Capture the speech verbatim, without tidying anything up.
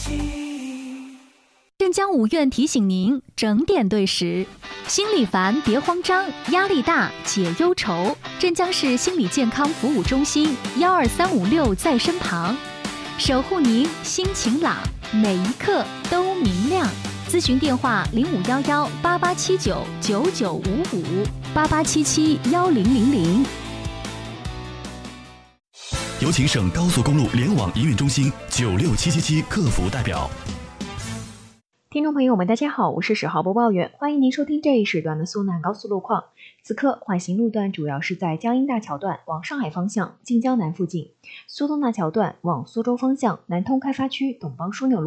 镇江五院提醒您整点对时，心里烦别慌张，压力大解忧愁。镇江市心理健康服务中心幺二三五六在身旁，守护您心情朗，每一刻都明亮。咨询电话零五幺幺八八七九九九五五八八七七幺零零零。 有请省高速公路联网营运中心九六七七七客服代表。 听众朋友们，大家好，我是十号播报员，欢迎您收听这一时段的苏南高速路况。此刻缓行路段主要是在江阴大桥段往上海方向近江南附近，苏东大桥段往苏州方向南通开发区董邦枢纽路。